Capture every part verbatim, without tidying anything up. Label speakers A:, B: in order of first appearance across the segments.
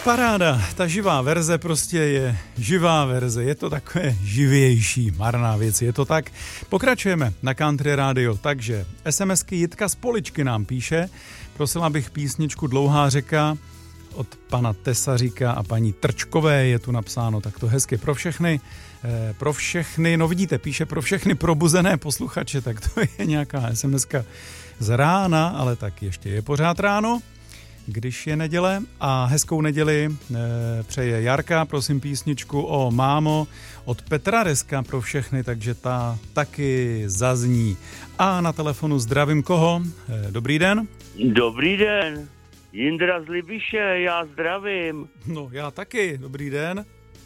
A: Paráda, ta živá verze prostě je živá verze, je to takové živější, marná věc, je to tak. Pokračujeme na Country Radio, takže SMSky Jitka z Poličky nám píše, prosila bych písničku Dlouhá řeka od pana Tesaříka a paní Trčkové, je tu napsáno takto hezky pro všechny, eh, pro všechny, no vidíte, píše pro všechny probuzené posluchače, tak to je nějaká SMSka z rána, ale tak ještě je pořád ráno. Když je neděle a hezkou neděli e, přeje Jarka, prosím písničku o Mámo od Petra Reska pro všechny, takže ta taky zazní. A na telefonu zdravím koho? E, dobrý den.
B: Dobrý den, Jindra z Libiše, já zdravím.
A: No já taky, dobrý den.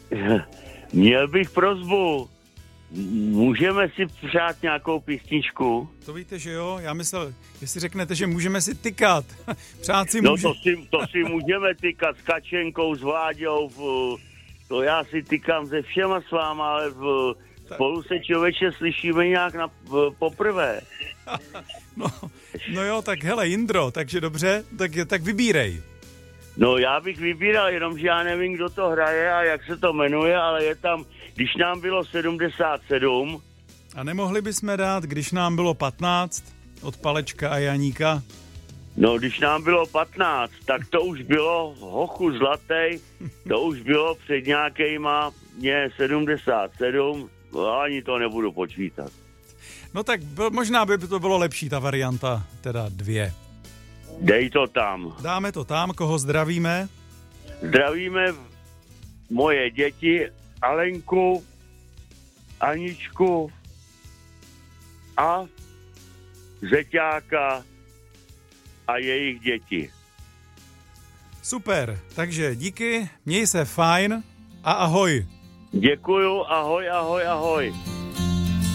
B: Měl bych prosbu, můžeme si přát nějakou písničku?
A: To víte, že jo? Já myslel, jestli řeknete, že můžeme si tykat. Přát si
B: no
A: může...
B: to si, to si můžeme tykat s Kačenkou, s Vláďou, v, to já si tykám se všema s váma, ale v, spolu se člověče slyšíme nějak na, v, poprvé.
A: no, no jo, tak hele Jindro, takže dobře, tak, tak vybírej.
B: No já bych vybíral, jenomže já nevím, kdo to hraje a jak se to jmenuje, ale je tam, když nám bylo sedmdesát sedm.
A: A nemohli bychom dát, když nám bylo patnáct, od Palečka a Janíka?
B: No, když nám bylo patnáct, tak to už bylo hochu zlatej, to už bylo před nějakýma, mě sedmdesát sedm, ani to nebudu počítat.
A: No tak byl, možná by to bylo lepší, ta varianta, teda dvě.
B: Dej to tam.
A: Dáme to tam, koho zdravíme?
B: Zdravíme moje děti, Alenku, Aničku a Zeťáka a jejich děti.
A: Super, takže díky, měj se fajn a ahoj.
B: Děkuju, ahoj, ahoj, ahoj.